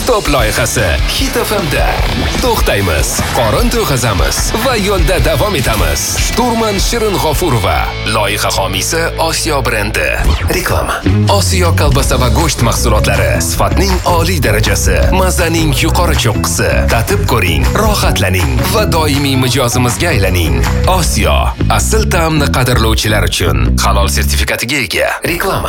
Top loyihasi Hit FM'da. To'xtaymiz, qorin to'yg'azamiz va yo'lda davom etamiz. Shturman Shirin G'ofurova, loyiha homiysi Osiyo brendi. Reklama. Osiyo kolbasa va go'sht mahsulotlari sifatning oliy darajasi, mazaning yuqori cho'qqisi. Tatib ko'ring, rohatlaning va doimiy mijozimizga aylaning. Osiyo asl ta'mni qadrlovchilar uchun halol sertifikatiga ega. Reklama.